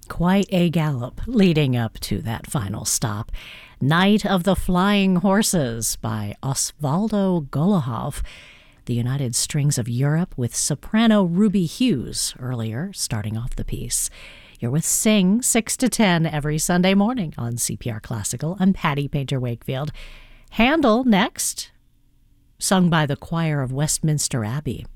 Quite a gallop leading up to that final stop. Night of the Flying Horses by Osvaldo Golihov. The United Strings of Europe with soprano Ruby Hughes earlier, starting off the piece. You're with Sing, 6 to 10 every Sunday morning on CPR Classical. I'm Patty Painter Wakefield. Handel next, sung by the choir of Westminster Abbey.